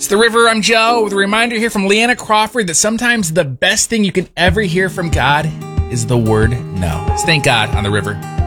It's The River. I'm Joe with a reminder here from Leanna Crawford that sometimes the best thing you can ever hear from God is the word no. Let's thank God on The River.